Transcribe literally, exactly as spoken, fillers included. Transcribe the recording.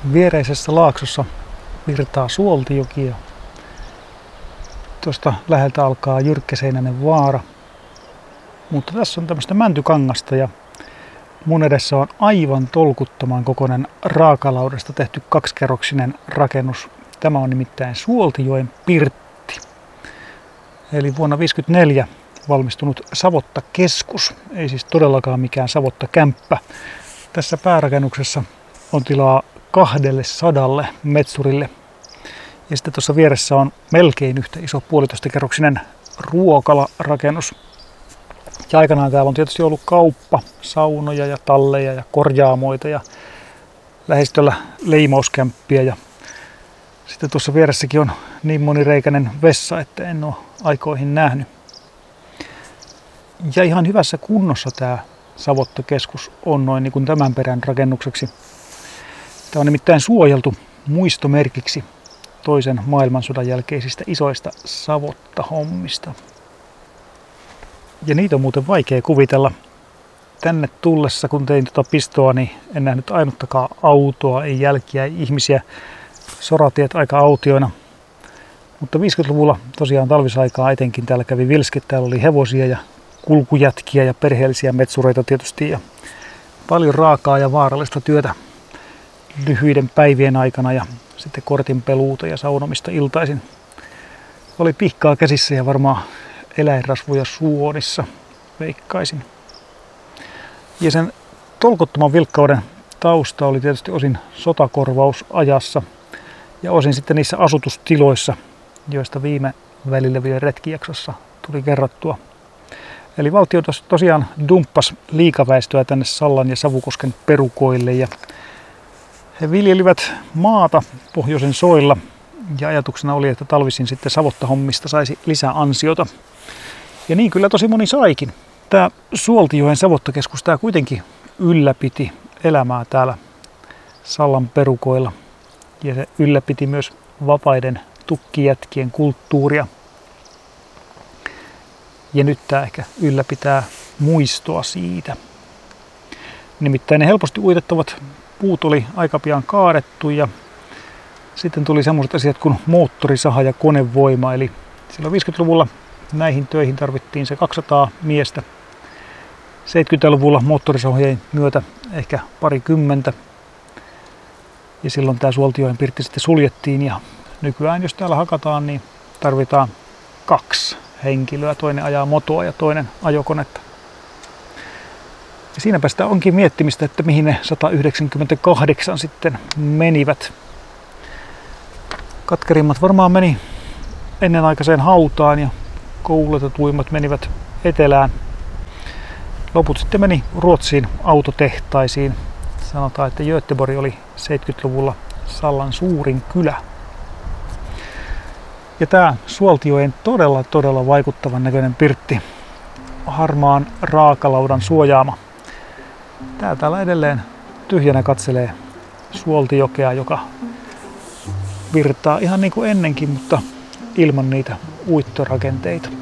Viereisessä laaksossa virtaa Suoltijoki ja tuosta läheltä alkaa Jyrkkäseinäinen vaara. Mutta tässä on tämmöistä mäntykangasta ja mun edessä on aivan tolkuttoman kokoinen raakalaudasta tehty kaksikerroksinen rakennus. Tämä on nimittäin Suoltijoen Pirtti. Eli vuonna tuhatyhdeksänsataaviisikymmentäneljä valmistunut Savotta-keskus, ei siis todellakaan mikään Savotta-kämppä. Tässä päärakennuksessa on tilaa kahdelle sadalle metsurille. Ja sitten tuossa vieressä on melkein yhtä iso puolitoista kerroksinen ruokalarakennus. Ja aikanaan täällä on tietysti ollut kauppa, saunoja ja talleja ja korjaamoita ja lähistöllä leimauskämppiä. Ja sitten tuossa vieressäkin on niin monireikäinen vessa, että en ole aikoihin nähnyt. Ja ihan hyvässä kunnossa tämä Savotta-keskus on noin niin kuin tämän perän rakennukseksi. Tämä on nimittäin suojeltu muistomerkiksi toisen maailmansodan jälkeisistä isoista Savotta-hommista. Ja niitä on muuten vaikea kuvitella. Tänne tullessa, kun tein tuota pistoa, niin en nähnyt ainuttakaan autoa, ei jälkiä, ei ihmisiä. Soratiet aika autioina. Mutta viisikymmentäluvulla tosiaan talvisaikaa etenkin täällä kävi vilske. Täällä oli hevosia ja kulkujätkiä ja perheellisiä metsureita tietysti. Ja paljon raakaa ja vaarallista työtä lyhyiden päivien aikana ja sitten kortinpeluuta ja saunomista iltaisin. Oli pihkaa käsissä ja varmaan eläinrasvoja suonissa, veikkaisin. Ja sen tolkottoman vilkkauden tausta oli tietysti osin sotakorvausajassa ja osin sitten niissä asutustiloissa, joista viime välillä vielä retkijaksossa tuli kerrottua. Eli valtio tos, tosiaan dumppasi liikaväestöä tänne Sallan ja Savukosken perukoille ja he viljelivät maata pohjoisen soilla ja ajatuksena oli, että talvisin sitten Savotta-hommista saisi lisää ansiota. Ja niin kyllä tosi moni saikin. Tämä Suoltijoen Savotta-keskus tämä kuitenkin ylläpiti elämää täällä Sallan perukoilla. Ja se ylläpiti myös vapaiden tukkijätkien kulttuuria. Ja nyt tämä ehkä ylläpitää muistoa siitä. Nimittäin ne helposti uitettavat puut oli aika pian kaadettu ja sitten tuli sellaiset asiat kuin moottorisaha ja konevoima. Eli silloin viisikymmentäluvulla näihin töihin tarvittiin se kaksisataa miestä. seitsemänkymmentäluvulla moottorisahojen myötä ehkä parikymmentä. Ja silloin tämä Suoltijoen Pirtti sitten suljettiin ja nykyään jos täällä hakataan, niin tarvitaan kaksi henkilöä. Toinen ajaa motoa ja toinen ajokonetta. Ja siinäpä sitä onkin miettimistä, että mihin ne sata yhdeksänkymmentäkahdeksan sitten menivät. Katkerimmat varmaan meni ennenaikaiseen hautaan ja koulutetuimmat menivät etelään. Loput sitten meni Ruotsiin autotehtaisiin. Sanotaan, että Göteborg oli seitsemänkymmentäluvulla Sallan suurin kylä. Ja tämä Suoltijoen todella todella vaikuttavan näköinen pirtti, harmaan raakalaudan suojaama. Tää täällä edelleen tyhjänä katselee Suoltijokea, joka virtaa ihan niin kuin ennenkin, mutta ilman niitä uittorakenteita.